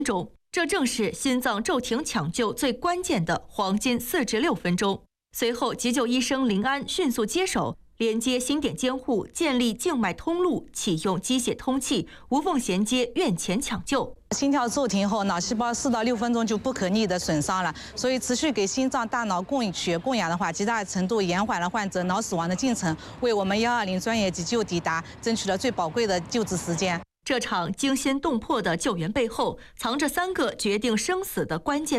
钟，这正是心脏骤停抢救最关键的黄金4至6分钟。随后，急救医生林安迅速接手，连接心点监护，建立静脉通路，启用机械通气，无缝衔接院前抢救。 心跳骤停后，脑细胞4到6分钟就不可逆的损伤了，所以持续给心脏、大脑供血供氧的话，极大程度延缓了患者脑死亡的进程，为我们120专业急救抵达争取了最宝贵的救治时间。 这场惊心动魄的救援背后，藏着3个决定生死的关键